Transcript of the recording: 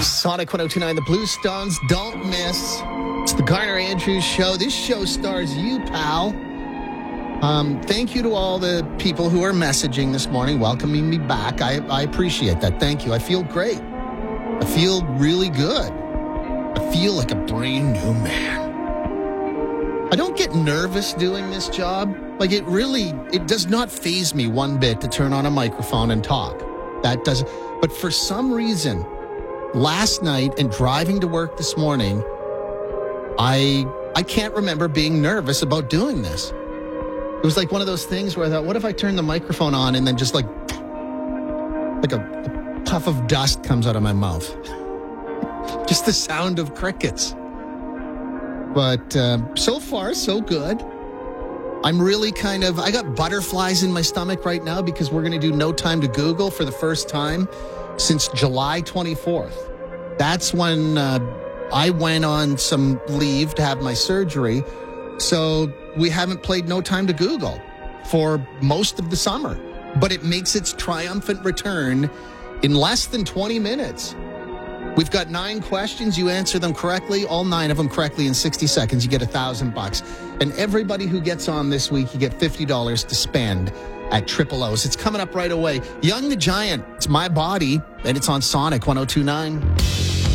Sonic 1029, the Blue Stones, don't miss. It's the Garner Andrews Show. This show stars you, pal. Thank you to all the people who are messaging this morning, welcoming me back. I appreciate that. Thank you. I feel great. I feel really good. I feel like a brand new man. I don't get nervous doing this job. Like, it does not faze me one bit to turn on a microphone and talk. That doesn't. But for some reason, last night and driving to work this morning, I can't remember being nervous about doing this. It was like one of those things where I thought, what if I turn the microphone on and then just like a puff of dust comes out of my mouth? Just the sound of crickets. But so far, so good. I'm really I got butterflies in my stomach right now because we're going to do No Time to Google for the first time since July 24th. That's when I went on some leave to have my surgery. So we haven't played No Time to Google for most of the summer. But it makes its triumphant return in less than 20 minutes. We've got 9 questions. You answer them correctly, all 9 of them correctly in 60 seconds. You get $1,000. And everybody who gets on this week, you get $50 to spend at Triple O's. It's coming up right away. Young the Giant, it's My Body, and it's on Sonic 1029.